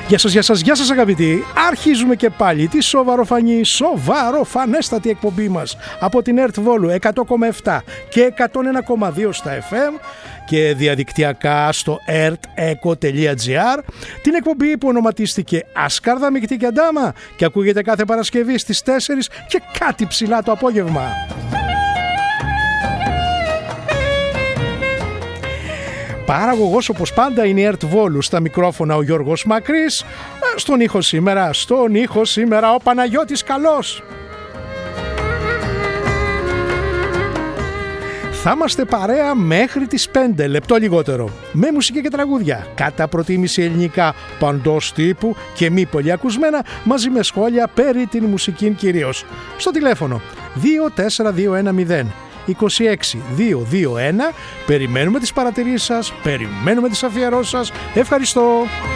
Γεια σας αγαπητοί. Αρχίζουμε και πάλι τη σοβαροφανή, σοβαροφανέστατη εκπομπή μας από την ΕΡΤ Βόλου 100,7 και 101,2 στα FM και διαδικτυακά στο erteco.gr, την εκπομπή που ονοματίστηκε Ασκάρδα, Μικτή και Αντάμα και ακούγεται κάθε Παρασκευή στις 4 και κάτι ψηλά το απόγευμα. Παραγωγός όπως πάντα είναι η ΕΡΤ Βόλου, στα μικρόφωνα ο Γιώργος Μακρύς, στον ήχο σήμερα ο Παναγιώτης Καλός. Θα είμαστε παρέα μέχρι τις 5 λεπτό λιγότερο, με μουσική και τραγούδια, κατά προτίμηση ελληνικά παντός τύπου και μη πολύ ακουσμένα, μαζί με σχόλια περί την μουσική κυρίως. Στο τηλέφωνο 24210 26221. Περιμένουμε τις παρατηρήσεις σας, περιμένουμε τις αφιερώσεις σας. Ευχαριστώ.